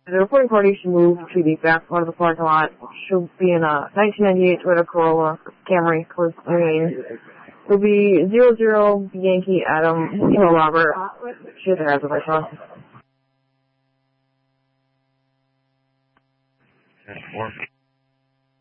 The reporting party should move to the back part of the parking lot. She'll be in a 1998 Toyota Corolla Camry. It'll be 00 Yankee Adam Kilo Robert. She has a license on.